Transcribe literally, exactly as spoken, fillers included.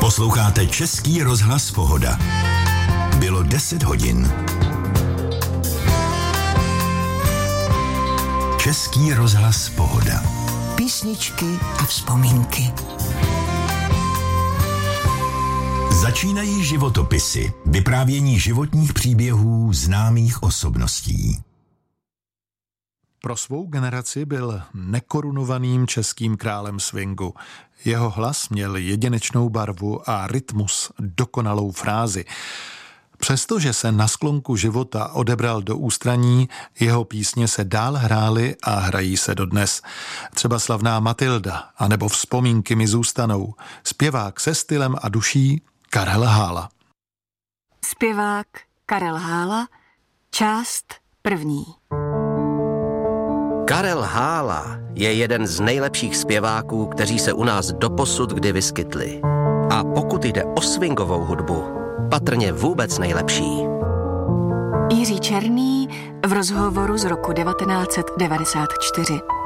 Posloucháte Český rozhlas Pohoda. Bylo deset hodin. Český rozhlas Pohoda. Písničky a vzpomínky. Začínají životopisy, vyprávění životních příběhů známých osobností. Pro svou generaci byl nekorunovaným českým králem swingu. Jeho hlas měl jedinečnou barvu a rytmus, dokonalou frázi. Přestože se na sklonku života odebral do ústraní, jeho písně se dál hrály a hrají se dodnes. Třeba slavná Matilda, anebo Vzpomínky mi zůstanou. Zpěvák se stylem a duší Karel Hála. Zpěvák Karel Hála, část první. Karel Hála je jeden z nejlepších zpěváků, kteří se u nás doposud kdy vyskytli. A pokud jde o swingovou hudbu, patrně vůbec nejlepší. Jiří Černý v rozhovoru z roku devatenáct set devadesát čtyři.